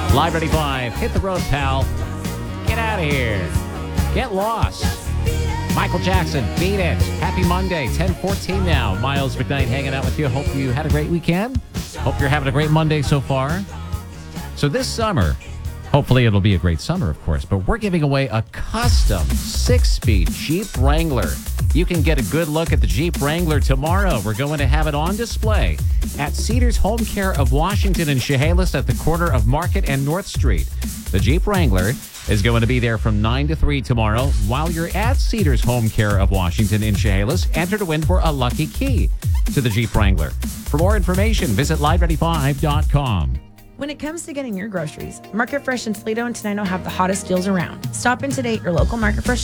Live 95. Hit the road, pal. Get out of here. Get lost. Michael Jackson, Beat It. Happy Monday, 10:14 now. Miles McKnight hanging out with you. Hope you had a great weekend. Hope you're having a great Monday so far. So this summer, hopefully it'll be a great summer, of course, but we're giving away a custom 6-speed Jeep Wrangler. You can get a good look at the Jeep Wrangler tomorrow. We're going to have it on display at Cedars Home Care of Washington in Chehalis at the corner of Market and North Street. The Jeep Wrangler is going to be there from 9 to 3 tomorrow. While you're at Cedars Home Care of Washington in Chehalis, enter to win for a lucky key to the Jeep Wrangler. For more information, visit live95.com. When it comes to getting your groceries, Market Fresh in Toledo and Tenino have the hottest deals around. Stop in today at your local Market Fresh